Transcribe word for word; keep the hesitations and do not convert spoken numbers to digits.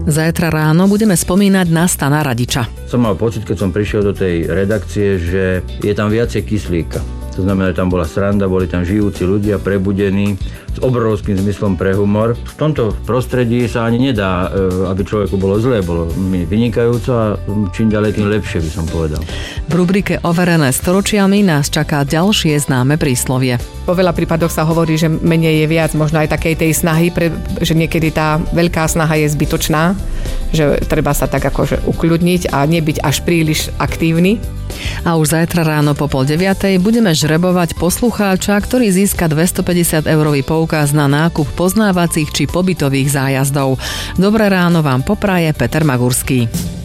Zajtra ráno budeme spomínať na Stana Radiča. Som mal pocit, keď som prišiel do tej redakcie, že je tam viacej kyslíka. To znamená, že tam bola sranda, boli tam žijúci ľudia, prebudení, s obrovským zmyslom pre humor. V tomto prostredí sa ani nedá, aby človeku bolo zlé, bolo mi vynikajúco a čím ďalej, tým lepšie, by som povedal. V rubrike Overené storočiami nás čaká ďalšie známe príslovie. Vo veľa prípadoch sa hovorí, že menej je viac, možno aj takej tej snahy, že niekedy tá veľká snaha je zbytočná, že treba sa tak akože ukľudniť a nebyť až príliš aktívny. A už zajtra ráno po pol deviatej budeme žrebovať poslucháča, ktorý získa dvestopäťdesiat eurový poukaz na nákup poznávacích či pobytových zájazdov. Dobré ráno vám popraje Peter Magurský.